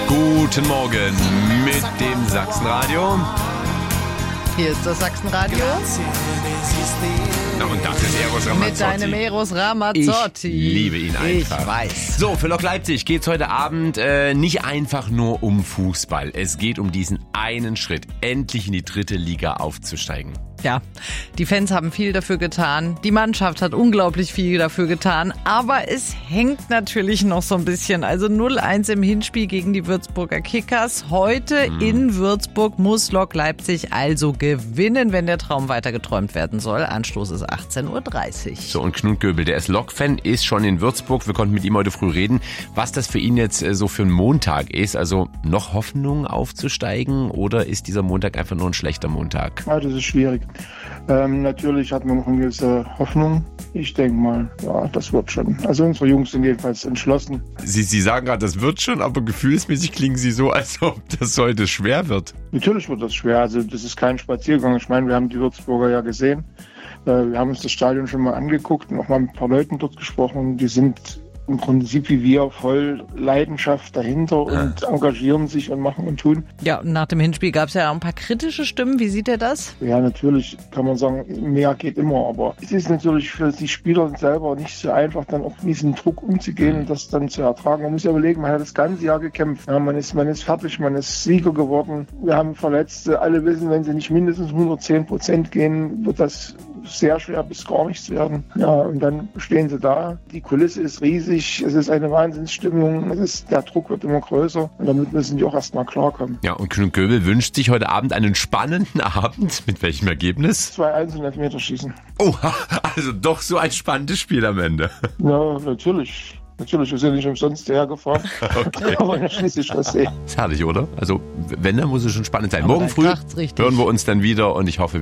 Guten Morgen mit dem Sachsenradio. Hier ist das Sachsenradio. Na, und das ist Eros Ramazzotti. Mit deinem Eros Ramazzotti. Ich liebe ihn einfach. Ich weiß. So, für Lok Leipzig geht's heute Abend nicht einfach nur um Fußball. Es geht um diesen einen Schritt, endlich in die 3. Liga aufzusteigen. Ja, die Fans haben viel dafür getan. Die Mannschaft hat unglaublich viel dafür getan. Aber es hängt natürlich noch so ein bisschen. Also 0-1 im Hinspiel gegen die Würzburger Kickers. Heute in Würzburg muss Lok Leipzig also gewinnen, wenn der Traum weiter geträumt werden soll. Anstoß ist 18:30 Uhr. So, und Knut Göbel, der ist Lok-Fan, ist schon in Würzburg. Wir konnten mit ihm heute früh reden, was das für ihn jetzt so für ein Montag ist. Also noch Hoffnung aufzusteigen oder ist dieser Montag einfach nur ein schlechter Montag? Ja, das ist schwierig. Natürlich hat man noch eine gewisse Hoffnung. Ich denke mal, ja, das wird schon. Also unsere Jungs sind jedenfalls entschlossen. Sie sagen gerade, das wird schon, aber gefühlsmäßig klingen Sie so, als ob das heute schwer wird. Natürlich wird das schwer. Also das ist kein Spaziergang. Ich meine, wir haben die Würzburger ja gesehen. Wir haben uns das Stadion schon mal angeguckt und auch mal mit ein paar Leuten dort gesprochen. Die sind im Prinzip wie wir voll Leidenschaft dahinter und engagieren sich und machen und tun. Ja, und nach dem Hinspiel gab es ja auch ein paar kritische Stimmen. Wie sieht er das? Ja, natürlich kann man sagen, mehr geht immer, aber es ist natürlich für die Spieler selber nicht so einfach, dann auch mit diesem Druck umzugehen und das dann zu ertragen. Man muss ja überlegen, man hat das ganze Jahr gekämpft. Ja, man ist fertig, man ist Sieger geworden. Wir haben Verletzte. Alle wissen, wenn sie nicht mindestens 110% gehen, wird das sehr schwer bis gar nichts werden. Ja, und dann stehen sie da. Die Kulisse ist riesig. Es ist eine Wahnsinnsstimmung. Der Druck wird immer größer. Und damit müssen die auch erstmal klarkommen. Ja, und Knut Göbel wünscht sich heute Abend einen spannenden Abend. Mit welchem Ergebnis? 2-1 und Elfmeterschießen. Oh, also doch so ein spannendes Spiel am Ende. Ja, natürlich. Natürlich, wir sind nicht umsonst hergefahren. Okay. Aber dann schließlich das sehen. Ist herrlich, oder? Also, wenn, dann muss es schon spannend sein. Aber Morgen früh kracht's richtig. hören wir uns dann wieder und ich hoffe,